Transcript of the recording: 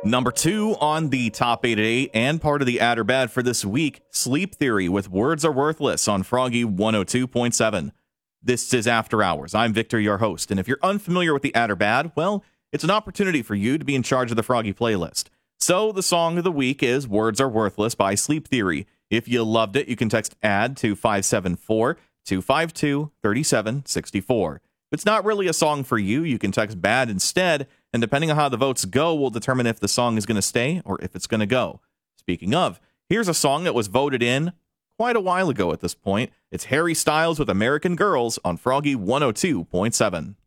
Number 2 on the top 8 at 8 and part of the Add or Bad for this week, Sleep Theory with Words Are Worthless on Froggy 102.7. This is After Hours. I'm Victor, your host, and if you're unfamiliar with the Add or Bad, well, it's an opportunity for you to be in charge of the Froggy playlist. So the song of the week is Words Are Worthless by Sleep Theory. If you loved it, you can text ADD to 574-252-3764. If it's not really a song for you, you can text BAD instead, and depending on how the votes go, will determine if the song is going to stay or if it's going to go. Speaking of, here's a song that was voted in quite a while ago at this point. It's Harry Styles with American Girls on Froggy 102.7.